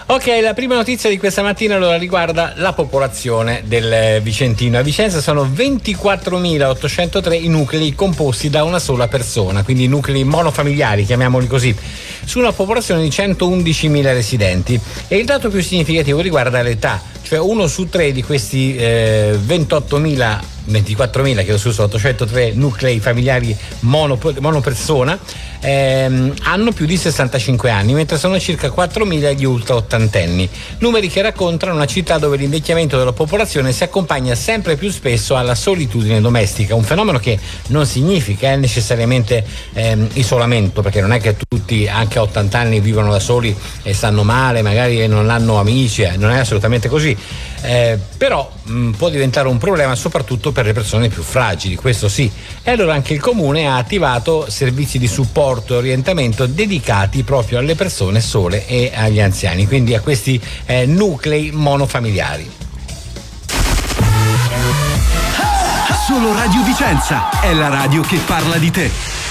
Ok, la prima notizia di questa mattina allora riguarda la popolazione del Vicentino. A Vicenza sono 24.803 i nuclei composti da una sola persona, quindi nuclei monofamiliari, chiamiamoli così, su una popolazione di 111.000 residenti. E il dato più significativo riguarda l'età, cioè 1 su 3 di questi 24.803 nuclei familiari monopersona hanno più di 65 anni, mentre sono circa 4.000 gli ultra ottantenni. Numeri che raccontano una città dove l'invecchiamento della popolazione si accompagna sempre più spesso alla solitudine domestica, un fenomeno che non significa necessariamente isolamento, perché non è che tutti anche a 80 anni vivono da soli e stanno male, magari non hanno amici, non è assolutamente così. Però può diventare un problema soprattutto per le persone più fragili, questo sì. E allora anche il comune ha attivato servizi di supporto e orientamento dedicati proprio alle persone sole e agli anziani, quindi a questi nuclei monofamiliari. Solo Radio Vicenza è la radio che parla di te.